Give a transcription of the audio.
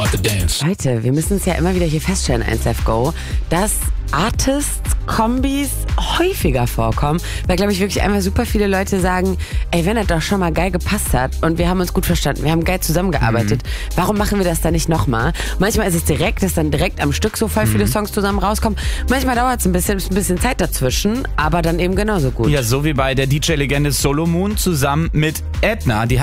about to dance. Leute, wir müssen es ja immer wieder hier feststellen, 1Live Go, dass Artists-Kombis häufiger vorkommen, weil, glaube ich, wirklich einfach super viele Leute sagen, ey, wenn das doch schon mal geil gepasst hat und wir haben uns gut verstanden, wir haben geil zusammengearbeitet, warum machen wir das dann nicht nochmal? Manchmal ist es direkt, dass dann direkt am Stück so voll viele Songs zusammen rauskommen. Manchmal dauert es ein bisschen Zeit dazwischen, aber dann eben genauso gut. Ja, so wie bei der DJ-Legende Solomon zusammen mit Edna. Die